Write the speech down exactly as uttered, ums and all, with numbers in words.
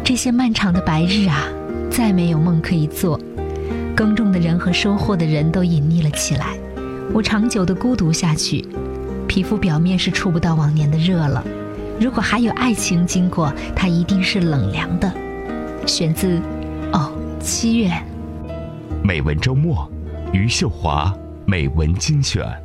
这些漫长的白日啊，再没有梦可以做，耕种的人和收获的人都隐匿了起来。我长久的孤独下去，皮肤表面是触不到往年的热了。如果还有爱情经过，它一定是冷凉的。选自哦七月。 美文周末，余秀华美文精选。